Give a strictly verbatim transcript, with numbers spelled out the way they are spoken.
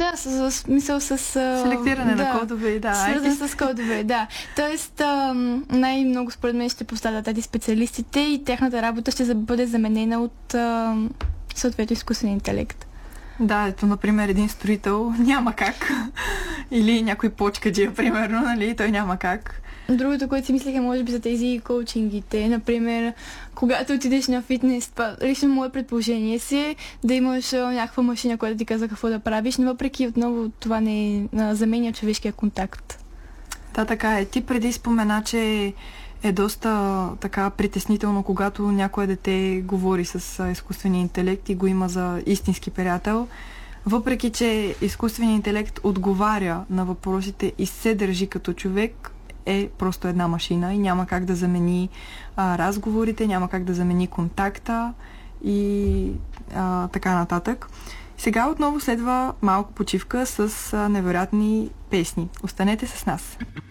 Да, с смисъл с... Селектиране да, на кодове, да. Свързан с кодове, да. Тоест, а, най-много според мен ще пострадат тези специалистите и тяхната работа ще бъде заменена от а, съответно изкуствен интелект. Да, ето, например, един строител няма как. Или някой почкаджия, примерно, нали? Той няма как. Другото, което си мислеха, може би за тези коучингите. Например, когато отидеш на фитнес, това, лично мое предположение си да имаш а, някаква машина, която ти казва какво да правиш, но въпреки отново това не а, заменя човешкия контакт. Да, така е. Ти преди спомена, че е доста така притеснително, когато някое дете говори с а, изкуствения интелект и го има за истински приятел. Въпреки че изкуственият интелект отговаря на въпросите и се държи като човек, е просто една машина и няма как да замени а, разговорите, няма как да замени контакта и а, така нататък. Сега отново следва малко почивка с а, невероятни песни. Останете с нас!